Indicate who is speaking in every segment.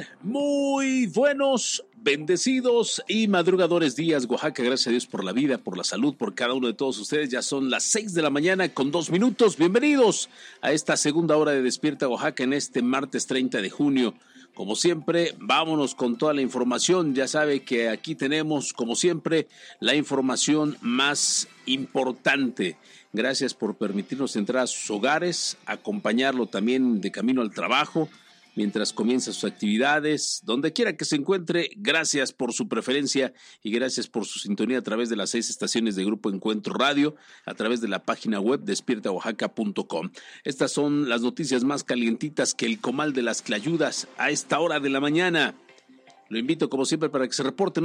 Speaker 1: están? Muy buenos, bendecidos y madrugadores días, Oaxaca. Gracias a Dios por la vida, por la salud, por cada uno de todos ustedes. Ya son las 6 de la mañana con 2 minutos. Bienvenidos a esta segunda hora de Despierta Oaxaca en este martes 30 de junio. Como siempre, vámonos con toda la información. Ya sabe que aquí tenemos, como siempre, la información más importante. Gracias por permitirnos entrar a sus hogares, acompañarlo también de camino al trabajo, mientras comienza sus actividades, donde quiera que se encuentre. Gracias por su preferencia y gracias por su sintonía a través de las 6 estaciones de Grupo Encuentro Radio, a través de la página web despiertaoaxaca.com. Estas son las noticias más calientitas que el comal de las clayudas a esta hora de la mañana. Lo invito como siempre para que se reporte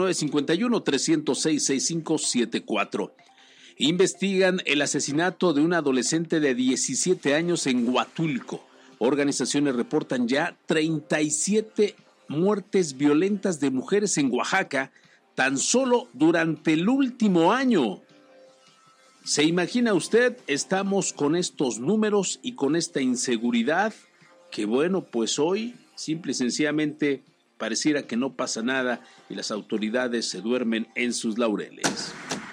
Speaker 1: 951-306-6574. Investigan el asesinato de un adolescente de 17 años en Huatulco. Organizaciones reportan ya 37 muertes violentas de mujeres en Oaxaca tan solo durante el último año. ¿Se imagina usted? Estamos con estos números y con esta inseguridad que, bueno, pues hoy simple y sencillamente pareciera que no pasa nada y las autoridades se duermen en sus laureles.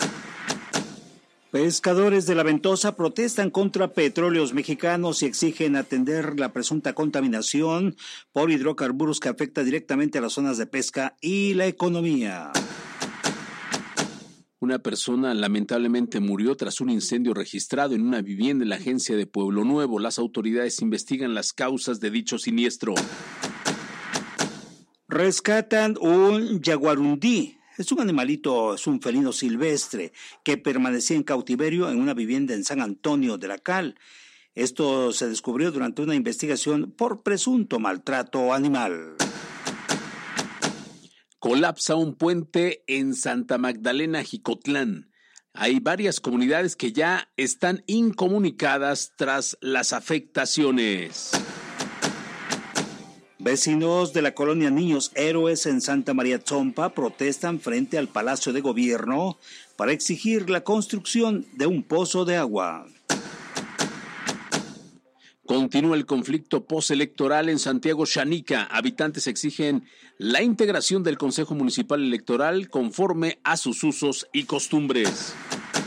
Speaker 2: Pescadores de La Ventosa protestan contra Petróleos Mexicanos y exigen atender la presunta contaminación por hidrocarburos que afecta directamente a las zonas de pesca y la economía.
Speaker 1: Una persona lamentablemente murió tras un incendio registrado en una vivienda en la agencia de Pueblo Nuevo. Las autoridades investigan las causas de dicho siniestro.
Speaker 2: Rescatan un jaguarundí. Es un animalito, es un felino silvestre que permanecía en cautiverio en una vivienda en San Antonio de la Cal. Esto se descubrió durante una investigación por presunto maltrato animal.
Speaker 1: Colapsa un puente en Santa Magdalena, Jicotlán. Hay varias comunidades que ya están incomunicadas tras las afectaciones.
Speaker 2: Vecinos de la colonia Niños Héroes en Santa María Tzompa protestan frente al Palacio de Gobierno para exigir la construcción de un pozo de agua.
Speaker 1: Continúa el conflicto postelectoral en Santiago Xanica. Habitantes exigen la integración del Consejo Municipal Electoral conforme a sus usos y costumbres.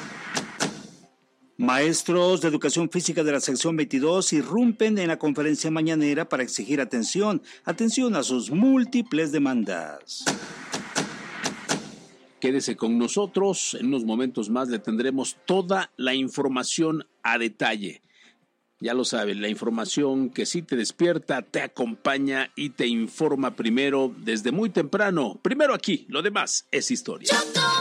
Speaker 2: Maestros de Educación Física de la sección 22 irrumpen en la conferencia mañanera para exigir atención a sus múltiples demandas.
Speaker 1: Quédese con nosotros, en unos momentos más le tendremos toda la información a detalle. Ya lo saben, la información que sí te despierta, te acompaña y te informa primero desde muy temprano. Primero aquí, lo demás es historia.